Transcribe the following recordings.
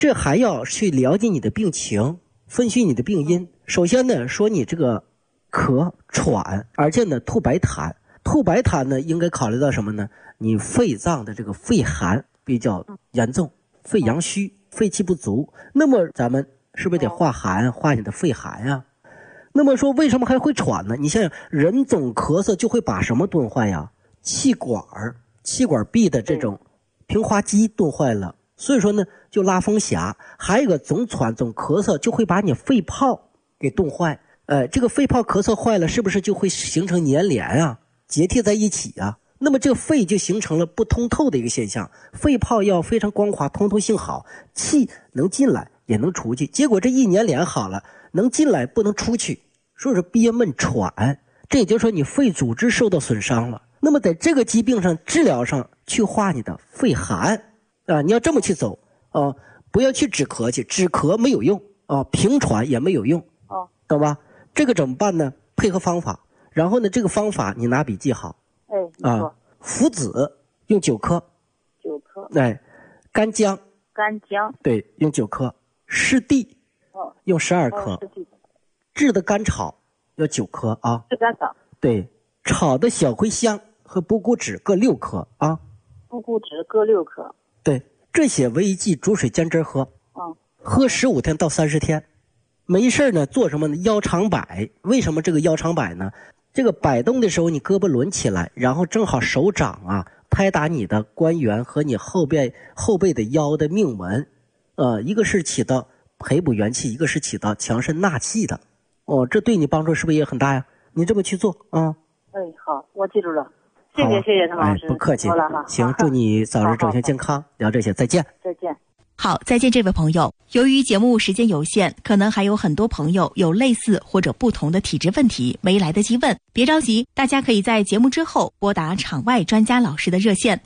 这还要去了解你的病情，分析你的病因。首先呢，说你这个咳喘，而且呢吐白痰。吐白痰呢，应该考虑到什么呢？你肺脏的这个肺寒比较严重，肺阳虚，肺气不足。那么咱们是不是得化寒，化你的肺寒呀？那么说为什么还会喘呢？你想想，人总咳嗽就会把什么炖坏呀？气管壁的这种平滑肌炖坏了。所以说呢，就拉风匣。还有一个总喘总咳嗽就会把你肺泡给冻坏。这个肺泡咳嗽坏了，是不是就会形成粘连啊，结缔在一起啊？那么这个肺就形成了不通透的一个现象。肺泡要非常光滑，通透性好，气能进来也能出去。结果这一粘连好了，能进来不能出去，所以说憋闷喘。这也就是说你肺组织受到损伤了。那么在这个疾病上治疗上去化你的肺寒啊，你要这么去走啊，不要去止咳去，止咳没有用啊，平喘也没有用懂吧？这个怎么办呢？配合方法，然后呢，这个方法你拿笔记好。附子用9颗，9颗。干姜对，用9颗。湿地用12颗。炙的甘草要9颗啊。炙甘草。对，炒的小茴香和补骨脂各6颗啊。补骨脂各6颗。对，这些为一剂，煮水煎汁喝。喝15天到30天。没事呢，做什么呢？腰长摆。为什么这个腰长摆呢？这个摆动的时候，你胳膊抡起来，然后正好手掌啊拍打你的关元和你后背的腰的命门，一个是起到培补元气，一个是起到强肾纳气的。这对你帮助是不是也很大呀？你这么去做啊。 好，我记住了。谢谢唐老师。 不客气。行，祝你早日走向健康。聊这些，再见。 再见。 好，再见这位朋友。由于节目时间有限，可能还有很多朋友有类似或者不同的体质问题没来得及问，别着急，大家可以在节目之后拨打场外专家老师的热线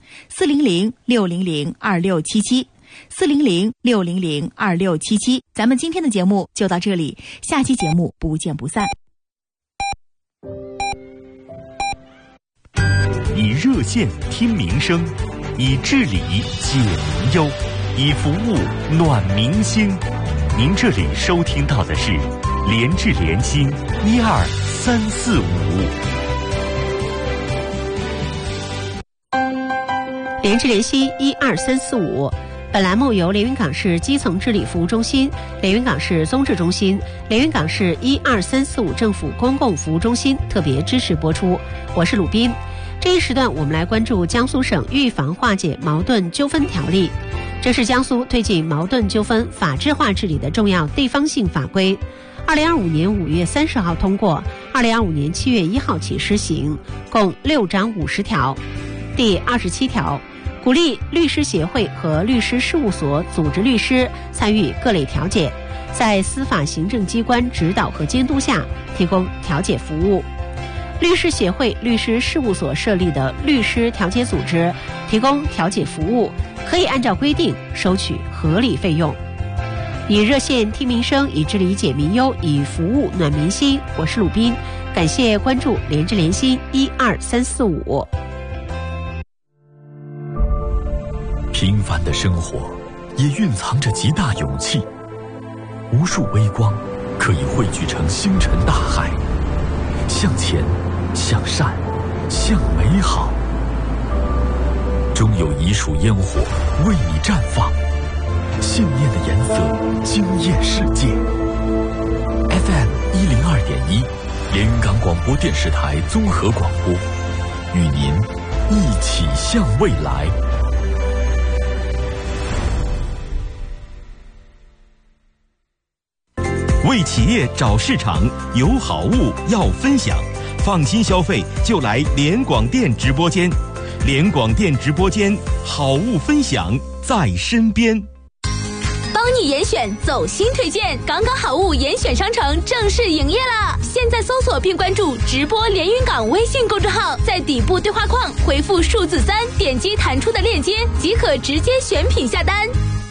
400-600-2677，400-600-2677。咱们今天的节目就到这里，下期节目不见不散。 以热线听民生，以治理解民忧，以服务暖民心。您这里收听到的是联治联心12345。 联治联心12345。本栏目由连云港市基层治理服务中心、连云港市综治中心、连云港市12345政府公共服务中心特别支持播出。我是鲁斌。这一时段我们来关注江苏省预防化解矛盾纠纷条例。这是江苏推进矛盾纠纷法治化治理的重要地方性法规，2025年5月30号通过，2025年7月1号起施行，共6章50条。第27条，鼓励律师协会和律师事务所组织律师参与各类调解，在司法行政机关指导和监督下提供调解服务。律师协会、律师事务所设立的律师调解组织提供调解服务，可以按照规定收取合理费用。以热线听民生，以治理解民忧，以服务暖民心。我是鲁斌，感谢关注联治联心12345。 平凡的生活也蕴藏着极大勇气，无数微光可以汇聚成星辰大海。向前，向善，向美好，终有一束烟火为你绽放，信念的颜色惊艳世界。 FM 102.1，连云港广播电视台综合广播，与您一起向未来。为企业找市场，有好物要分享，放心消费就来联广电直播间。联广电直播间，好物分享在身边。 帮你严选走心推荐，港港好物严选商城正式营业啦！现在搜索并关注直播连云港微信公众号，在底部对话框回复数字3，点击弹出的链接即可直接选品下单。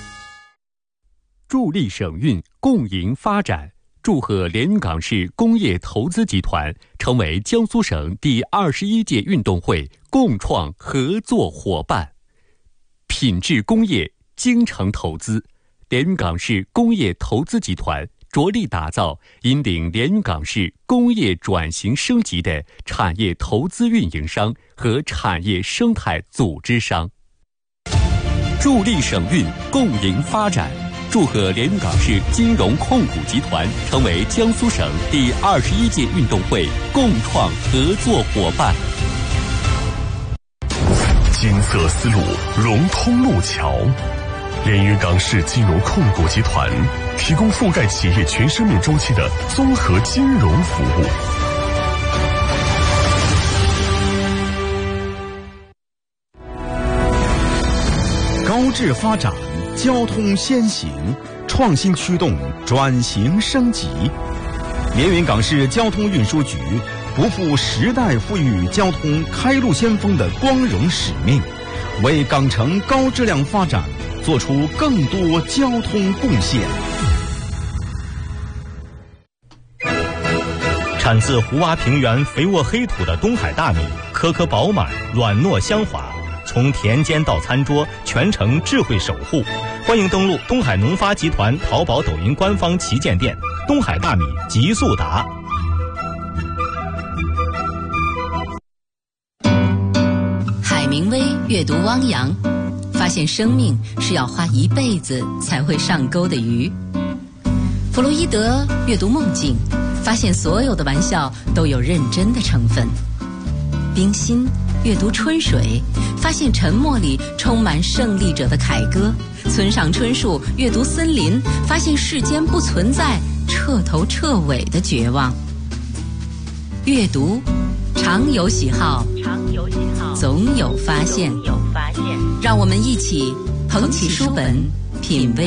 助力省运，共赢发展。祝贺连云港市工业投资集团成为江苏省第21届运动会共创合作伙伴。品质工业，精诚投资， 连云港市工业投资集团着力打造引领连云港市工业转型升级的产业投资运营商和产业生态组织商，助力省运共赢发展。祝贺连云港市金融控股集团成为江苏省第21届运动会共创合作伙伴。 金色丝路融通路桥，连云港市金融控股集团提供覆盖企业全生命周期的综合金融服务。 高质发展，交通先行，创新驱动转型升级。连云港市交通运输局不负时代赋予交通开路先锋的光荣使命，为港城高质量发展做出更多交通贡献。 产自湖洼平原肥沃黑土的东海大米，颗颗饱满，软糯香滑。从田间到餐桌，全程智慧守护。欢迎登录东海农发集团淘宝、抖音官方旗舰店“东海大米极速达”。 海明威阅读汪洋，发现生命是要花一辈子才会上钩的鱼。弗洛伊德阅读梦境，发现所有的玩笑都有认真的成分。冰心阅读春水，发现沉默里充满胜利者的凯歌。村上春树阅读森林，发现世间不存在彻头彻尾的绝望。阅读常有喜好，总有发现。让我们一起捧起书本，品味